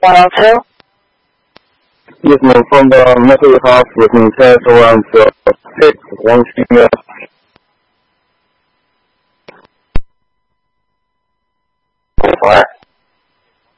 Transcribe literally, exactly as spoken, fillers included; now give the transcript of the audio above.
one oh two? Yes, ma'am. From the mental health with me, test around the six, one female.